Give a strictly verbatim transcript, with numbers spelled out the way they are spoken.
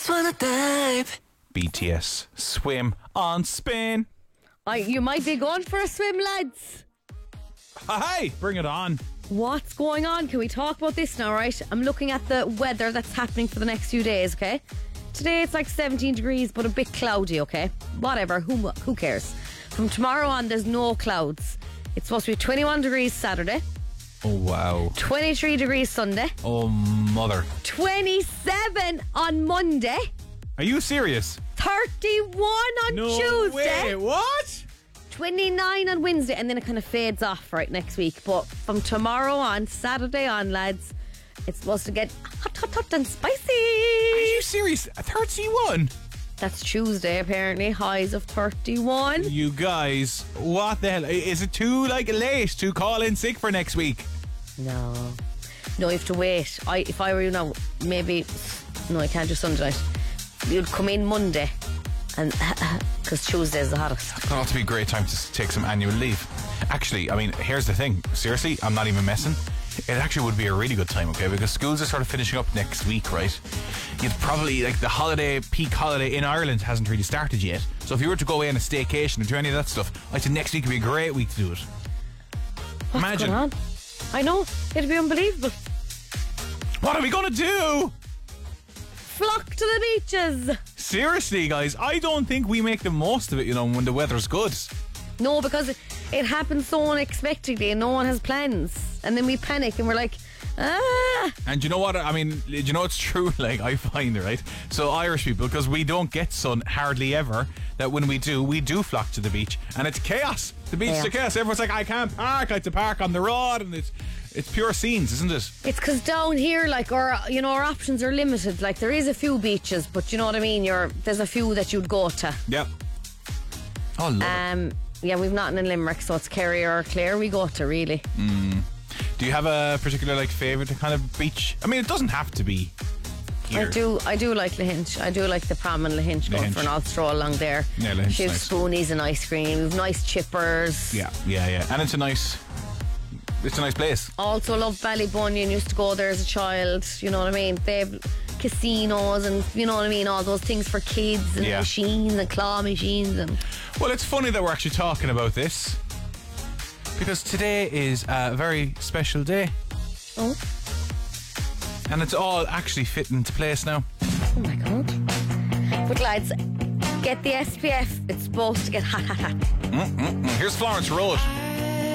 just wanna dive. B T S, Swim on Spin. I, you might be going for a swim, lads. Hey, bring it on. What's going on? Can we talk about this now, right? I'm looking at the weather that's happening for the next few days, okay? Today it's like seventeen degrees, but a bit cloudy, okay? Whatever, who who cares? From tomorrow on, there's no clouds. It's supposed to be twenty-one degrees Saturday. Oh, wow. twenty-three degrees Sunday. Oh, mother. twenty-seven on Monday. Are you serious? thirty-one on No Tuesday. way. What? twenty-nine on Wednesday, and then it kind of fades off right next week. But from tomorrow on, Saturday on, lads, it's supposed to get hot, hot, hot and spicy. Are you serious? thirty-one? That's Tuesday, apparently. Highs of thirty-one. You guys, what the hell? Is it too like late to call in sick for next week? No. No, you have to wait. I, if I were you now, maybe... No, I can't do Sunday night. You'd come in Monday, and because Tuesday's the hottest. It's going to be a great time to take some annual leave. Actually, I mean, here's the thing. Seriously, I'm not even messing. It actually would be a really good time, okay? Because schools are sort of finishing up next week, right? You'd probably, like, the holiday, peak holiday in Ireland hasn't really started yet. So if you were to go away on a staycation and do any of that stuff, I think next week would be a great week to do it. What's Imagine. going on? I know. It'd be unbelievable. What are we going to do? Flock to the beaches. Seriously, guys, I don't think we make the most of it, you know, when the weather's good. No, because it, it happens so unexpectedly and no one has plans. And then we panic and we're like, ah. And you know what? I mean, you know it's true, like, I find, right? So Irish people, because we don't get sun hardly ever, that when we do, we do flock to the beach. And it's chaos. The beach is Yeah. a chaos. Everyone's like, I can't park. I have to park on the road. And it's it's pure scenes, isn't it? It's because down here, like, our, you know, our options are limited. Like, there is a few beaches, but you know what I mean? You're There's a few that you'd go to. Yep. Oh, love it. Um, yeah, we've nothing in Limerick, so it's Kerry or Clare we go to, really. Do you have a particular, like, favourite kind of beach? I mean, it doesn't have to be here. I do I do like Lahinch. I do like the Pram and Lahinch, going Lahinch. for an odd stroll along there. Yeah, Lahinch's She has nice. spoonies and ice cream. We've nice chippers. Yeah, yeah, yeah. And it's a nice, it's a nice place. Also love Ballybunion. Used to go there as a child. You know what I mean? They have casinos and, you know what I mean, all those things for kids and Yeah. machines and claw machines and... Well, it's funny that we're actually talking about this, because today is a very special day. Oh, And it's all actually fitting into place now. oh my God. But lads, get the S P F. It's supposed to get hot, hot, hot. Mm-mm-mm. Here's Florence Road.